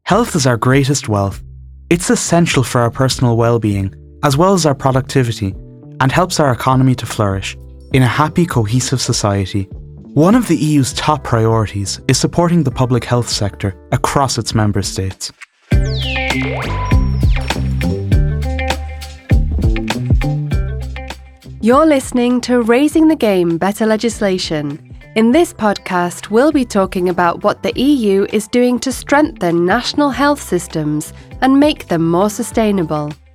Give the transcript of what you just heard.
Health is our greatest wealth. It's essential for our personal well-being, as well as our productivity, and helps our economy to flourish in a happy, cohesive society. One of the EU's top priorities is supporting the public health sector across its member states. You're listening to Raising the Game Better Legislation. In this podcast, we'll be talking about what the EU is doing to strengthen national health systems and make them more sustainable.